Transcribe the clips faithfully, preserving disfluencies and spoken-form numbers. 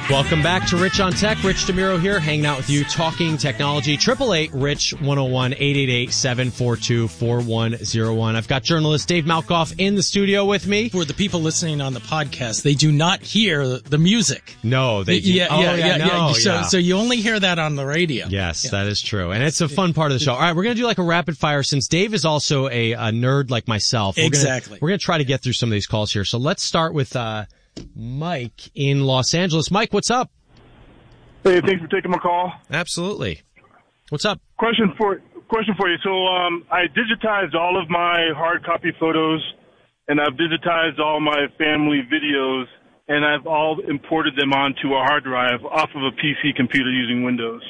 Welcome back to Rich on Tech. Rich DeMiro here, hanging out with you, talking technology. eight eight eight, RICH one oh one, eight eight eight, seven four two, four one oh one. I've got journalist Dave Malkoff in the studio with me. For the people listening on the podcast, they do not hear the music. No, they do. Yeah, oh, yeah, yeah. no, yeah. So, yeah. so you only hear that on the radio. Yes, yeah. that is true. And it's a fun part of the show. All right, we're going to do like a rapid fire since Dave is also a, a nerd like myself. We're exactly. Gonna, we're going to try to get through some of these calls here. So let's start with uh Mike in Los Angeles. Mike, what's up? Hey, thanks for taking my call. Absolutely. What's up? Question for question for you. So um, I digitized all of my hard copy photos, and I've digitized all my family videos, and I've all imported them onto a hard drive off of a P C computer using Windows.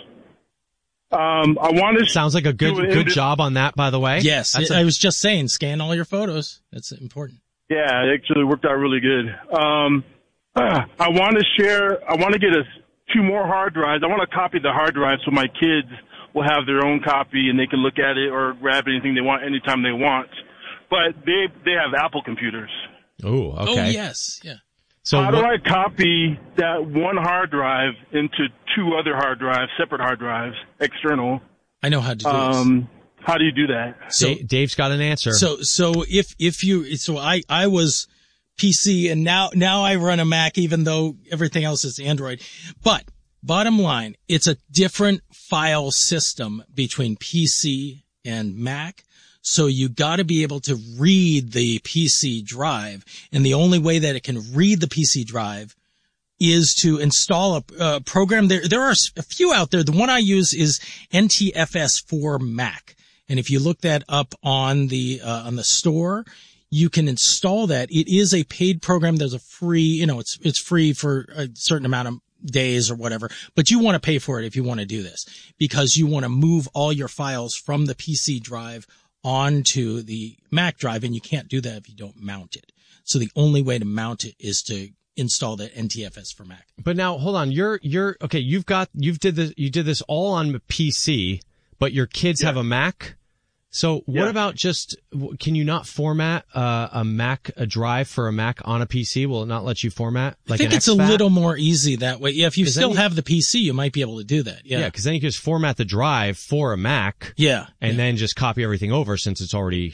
Um, I want to sounds like a good good indi- job on that, by the way. Yes, That's I a- was just saying, scan all your photos. That's important. Yeah, it actually worked out really good. Um, uh, I want to share. I want to get a. two more hard drives. I want to copy the hard drive so my kids will have their own copy and they can look at it or grab anything they want anytime they want. But they they have Apple computers. Oh, okay. Oh, yes, yeah. So how what, do I copy that one hard drive into two other hard drives, separate hard drives, external? I know how to do um, this. How do you do that? So Dave's got an answer. So so if if you so I I was P C and now now I run a Mac even though everything else is Android. But bottom line, it's a different file system between P C and Mac. So you got to be able to read the P C drive, and the only way that it can read the P C drive is to install a uh, program. There there are a few out there. The one I use is N T F S for Mac. And if you look that up on the, uh, on the store, you can install that. It is a paid program. There's a free, you know, it's, it's free for a certain amount of days or whatever, but you want to pay for it if you want to do this because you want to move all your files from the P C drive onto the Mac drive, and you can't do that if you don't mount it. So the only way to mount it is to install the N T F S for Mac. But now, hold on. You're, you're, okay, you've got, you've did this, you did this all on P C, but your kids yeah. have a Mac? So what yeah. about just, can you not format uh, a Mac, a drive for a Mac on a P C? Will it not let you format? Like I think an it's exFAT? a little more easy that way. Yeah, if you still you, have the P C, you might be able to do that. Yeah, yeah, because then you can just format the drive for a Mac. Yeah. And yeah. then just copy everything over since it's already,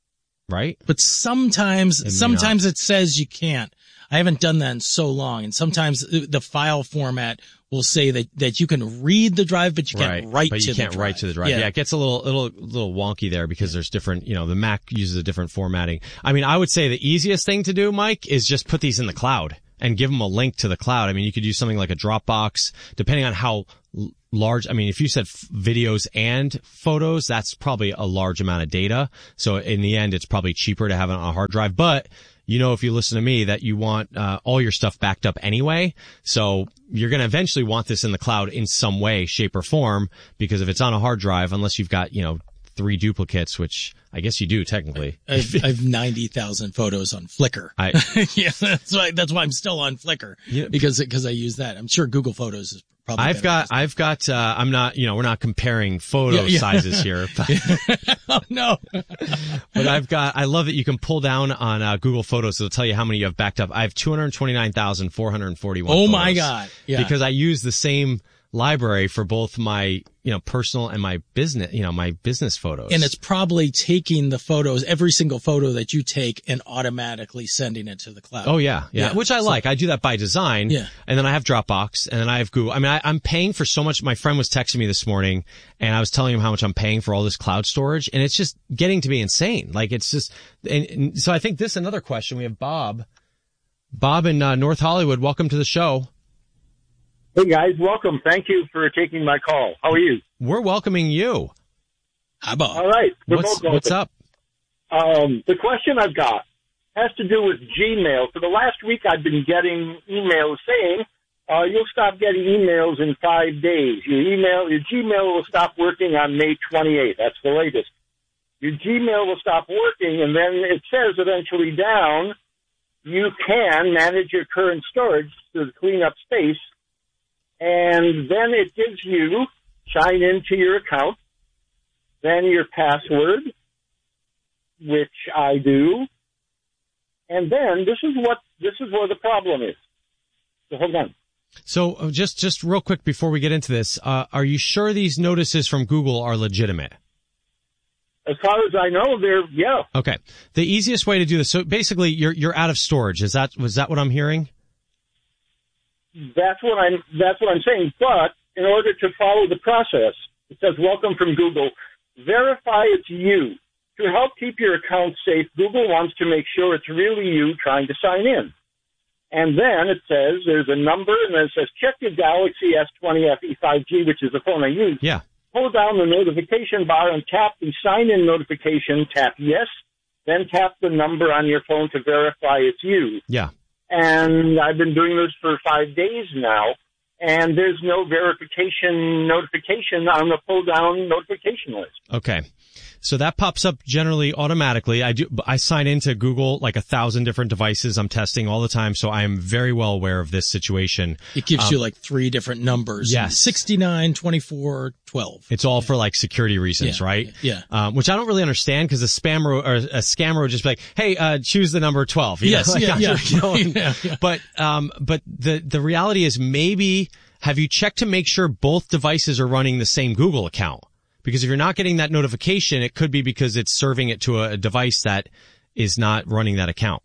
right? But sometimes, sometimes not. It says you can't. I haven't done that in so long. And sometimes the file format will say that, that you can read the drive, but you can't right. write but to you the can't drive. write to the drive. Yeah. yeah, it gets a little, little, little wonky there because there's different, you know, the Mac uses a different formatting. I mean, I would say the easiest thing to do, Mike, is just put these in the cloud and give them a link to the cloud. I mean, you could use something like a Dropbox, depending on how large. I mean, if you said f- videos and photos, that's probably a large amount of data. So in the end, it's probably cheaper to have it on a hard drive, but you know, if you listen to me, that you want uh, all your stuff backed up anyway. So you're going to eventually want this in the cloud in some way, shape, or form, because if it's on a hard drive, unless you've got, you know, three duplicates, which I guess you do technically. I have, I have ninety thousand photos on Flickr. I, yeah, that's why, that's why I'm still on Flickr. Yeah. Because, because I use that. I'm sure Google Photos is probably I've got, I've got, uh, I'm not, you know, we're not comparing photo yeah, yeah. sizes here. But, oh, no. but I've got, I love that you can pull down on uh, Google Photos. It'll tell you how many you have backed up. I have two hundred twenty-nine thousand four hundred forty-one Oh photos. my God. Yeah. Because I use the same library for both my, you know, personal and my business, you know, my business photos. And it's probably taking the photos, every single photo that you take, and automatically sending it to the cloud. Oh yeah, yeah, yeah. which I so, like. I do that by design. Yeah. And then I have Dropbox, and then I have Google. I mean, I, I'm paying for so much. My friend was texting me this morning, and I was telling him how much I'm paying for all this cloud storage, and it's just getting to be insane. Like it's just, and, and so I think this is another question. We have Bob, Bob in uh, North Hollywood. Welcome to the show. Hey guys, welcome. Thank you for taking my call. How are you? We're welcoming you. Hi, Bob. All right. What's, what's up? Um, the question I've got has to do with Gmail. For the last week, I've been getting emails saying uh, you'll stop getting emails in five days. Your email, your Gmail will stop working on May twenty-eighth. That's the latest. Your Gmail will stop working, and then it says eventually down, you can manage your current storage to clean up space. And then it gives you sign into your account, then your password, which I do, and then this is what this is where the problem is. So hold on. So uh, just just real quick before we get into this, uh, are you sure these notices from Google are legitimate? As far as I know, they're, yeah. Okay. The easiest way to do this, so basically you're you're out of storage. Is that was that what I'm hearing? That's what I'm, that's what I'm saying. But in order to follow the process, it says, welcome from Google. Verify it's you. To help keep your account safe, Google wants to make sure it's really you trying to sign in. And then it says there's a number, and then it says check your Galaxy S twenty F E five G, which is the phone I use. Yeah. Pull down the notification bar and tap the sign-in notification, tap yes, then tap the number on your phone to verify it's you. Yeah. And I've been doing this for five days now, and there's no verification notification on the pull-down notification list. Okay. So that pops up generally automatically. I do, I sign into Google like a thousand different devices. I'm testing all the time. So I am very well aware of this situation. It gives um, you like three different numbers. Yes. sixty-nine, twenty-four, twelve. It's all yeah. for like security reasons, yeah, right? Yeah. Um, which I don't really understand because a spammer or a scammer would just be like, hey, uh, choose the number twelve. You yes. know, like, yeah, yeah, you know, and, yeah, yeah. But, um, but the, the reality is maybe have you checked to make sure both devices are running the same Google account? Because if you're not getting that notification, it could be because it's serving it to a device that is not running that account.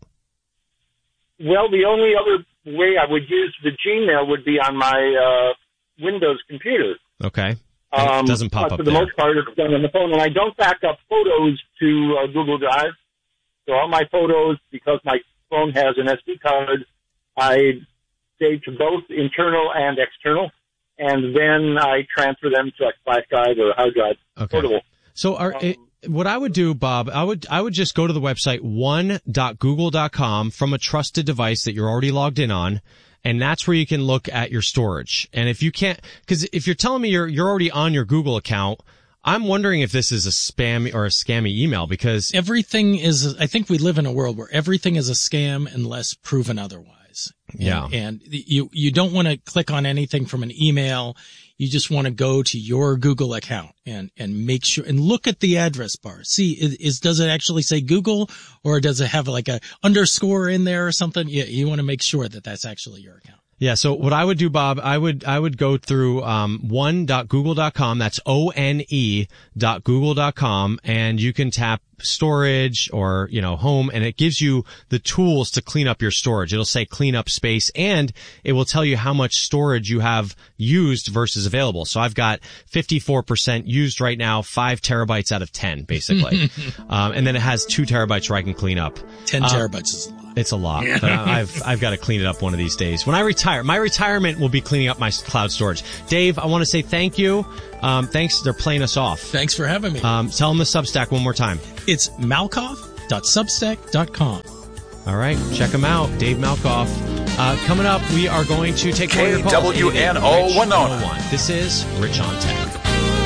Well, the only other way I would use the Gmail would be on my uh, Windows computer. Okay. Um, it doesn't pop but up for the there. most part, it's done on the phone. And I don't back up photos to uh, Google Drive. So all my photos, because my phone has an S D card, I save to both internal and external. And then I transfer them to a flash drive or a hard drive. Okay. Portable. So are, it, what I would do, Bob, I would, I would just go to the website one dot google dot com from a trusted device that you're already logged in on. And that's where you can look at your storage. And if you can't, cause if you're telling me you're, you're already on your Google account, I'm wondering if this is a spam or a scammy email because everything is, I think we live in a world where everything is a scam unless proven otherwise. And, yeah. And you, you don't want to click on anything from an email. You just want to go to your Google account and, and make sure and look at the address bar. See, is, is does it actually say Google or does it have like a underscore in there or something? Yeah, you want to make sure that that's actually your account. Yeah, so what I would do, Bob, I would I would go through um one dot google dot com, that's O N E dot google dot com, and you can tap storage or, you know, home, and it gives you the tools to clean up your storage. It'll say clean up space, and it will tell you how much storage you have used versus available. So I've got fifty-four percent used right now, five terabytes out of ten, basically. um, and then it has two terabytes where I can clean up. Ten um, terabytes is a lot. It's a lot, but I've I've got to clean it up one of these days. When I retire, my retirement will be cleaning up my cloud storage. Dave, I want to say thank you. Um, thanks. They're playing us off. Thanks for having me. Um, tell them the Substack one more time. It's malkoff dot substack dot com. All right, check them out. Dave Malkoff. Uh, coming up, we are going to take more of your calls. K W N O Winona. This is Rich on Tech.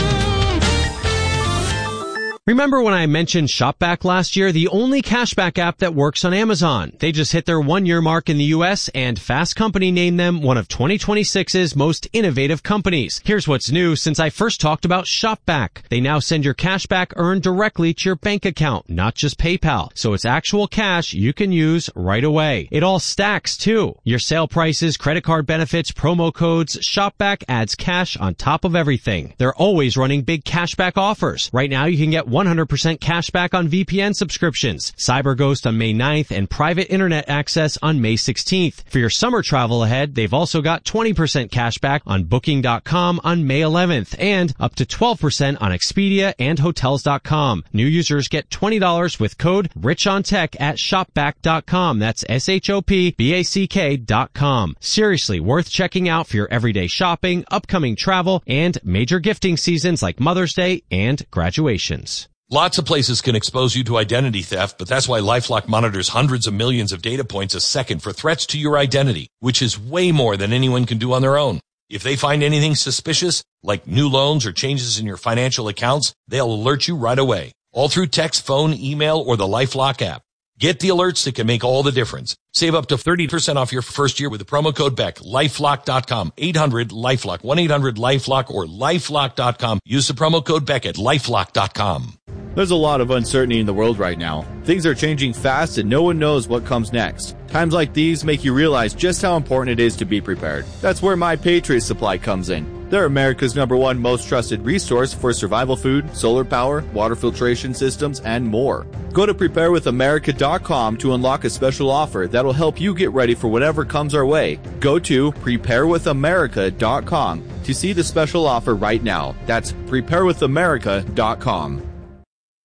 Remember when I mentioned ShopBack last year? The only cashback app that works on Amazon. They just hit their one-year mark in the U S, and Fast Company named them one of twenty twenty-six's most innovative companies. Here's what's new since I first talked about ShopBack. They now send your cashback earned directly to your bank account, not just PayPal. So it's actual cash you can use right away. It all stacks, too. Your sale prices, credit card benefits, promo codes, ShopBack adds cash on top of everything. They're always running big cashback offers. Right now, you can get one hundred percent cash back on V P N subscriptions, CyberGhost on May ninth, and private internet access on May sixteenth. For your summer travel ahead, they've also got twenty percent cash back on Booking dot com on May eleventh, and up to twelve percent on Expedia and Hotels dot com. New users get twenty dollars with code RichOnTech at shopback dot com. That's S H O P B A C K dot com. Seriously, worth checking out for your everyday shopping, upcoming travel, and major gifting seasons like Mother's Day and graduations. Lots of places can expose you to identity theft, but that's why LifeLock monitors hundreds of millions of data points a second for threats to your identity, which is way more than anyone can do on their own. If they find anything suspicious, like new loans or changes in your financial accounts, they'll alert you right away, all through text, phone, email, or the LifeLock app. Get the alerts that can make all the difference. Save up to thirty percent off your first year with the promo code Beck. LifeLock dot com. eight hundred LifeLock. one eight hundred LifeLock or LifeLock dot com. Use the promo code Beck at LifeLock dot com. There's a lot of uncertainty in the world right now. Things are changing fast and no one knows what comes next. Times like these make you realize just how important it is to be prepared. That's where My Patriot Supply comes in. They're America's number one most trusted resource for survival food, solar power, water filtration systems, and more. Go to prepare with america dot com to unlock a special offer that'll help you get ready for whatever comes our way. Go to prepare with america dot com to see the special offer right now. That's prepare with america dot com.